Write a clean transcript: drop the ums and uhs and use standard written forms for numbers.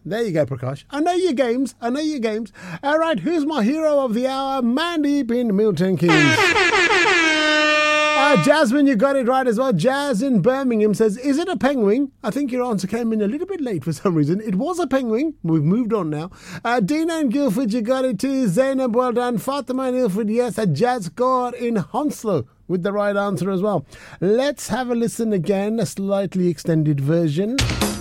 There you go, Prakash. I know your games. All right, who's my hero of the hour? Mandeep in Milton Keynes. Jasmine, you got it right as well. Jazz in Birmingham says, is it a penguin? I think your answer came in a little bit late for some reason. It was a penguin. We've moved on now. Dina in Guildford, you got it too. Zainab, well done. Fatima in Ilford, yes. Jazz Kaur in Hounslow with the right answer as well. Let's have a listen again, a slightly extended version.